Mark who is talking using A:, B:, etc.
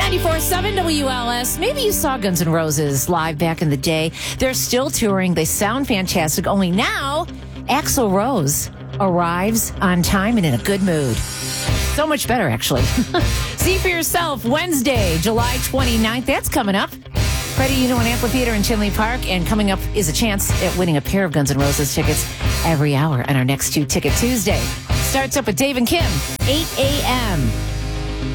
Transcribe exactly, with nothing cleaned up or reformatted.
A: ninety-four point seven W L S. Maybe you saw Guns N' Roses live back in the day. They're still touring. They sound fantastic. Only now, Axl Rose arrives on time and in a good mood. So much better, actually. See for yourself Wednesday, July twenty-ninth. That's coming up. Freddie, you know, an amphitheater in Tinley Park. And coming up is a chance at winning a pair of Guns N' Roses tickets every hour on our next two Ticket Tuesday. Starts up with Dave and Kim, eight a.m.